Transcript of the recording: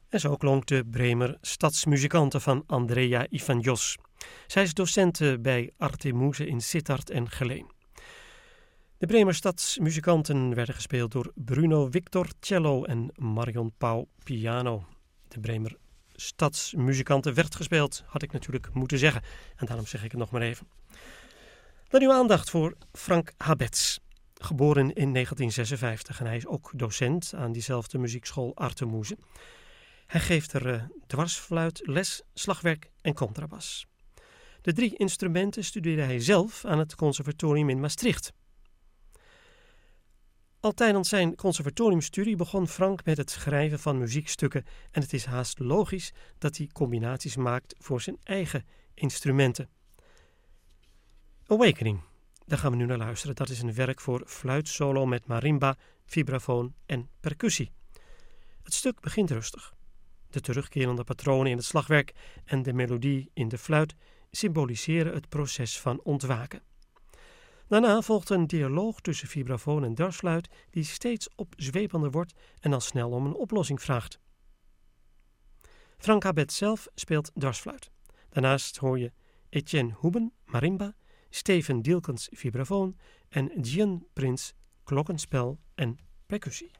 En zo klonk de Bremer Stadsmuzikanten van Andrea Ivanjos. Zij is docent bij Arte Muse in Sittard en Geleen. De Bremer Stadsmuzikanten werden gespeeld door Bruno Victor cello en Marion Pauw piano. De Bremer Stadsmuzikanten werd gespeeld, had ik natuurlijk moeten zeggen. En daarom zeg ik het nog maar even. Dan uw aandacht voor Frank Habets. Geboren in 1956 en hij is ook docent aan diezelfde muziekschool Arte Muse. Hij geeft er dwarsfluit, les, slagwerk en contrabas. De 3 instrumenten studeerde hij zelf aan het conservatorium in Maastricht. Al tijdens zijn conservatoriumstudie begon Frank met het schrijven van muziekstukken en het is haast logisch dat hij combinaties maakt voor zijn eigen instrumenten. Awakening, daar gaan we nu naar luisteren. Dat is een werk voor fluitsolo met marimba, vibrafoon en percussie. Het stuk begint rustig. De terugkerende patronen in het slagwerk en de melodie in de fluit symboliseren het proces van ontwaken. Daarna volgt een dialoog tussen vibrafoon en dwarsfluit die steeds opzwepender wordt en al snel om een oplossing vraagt. Frank Habets zelf speelt dwarsfluit. Daarnaast hoor je Etienne Huben, marimba, Steven Dielkens, vibrafoon en Gian Prins, klokkenspel en percussie.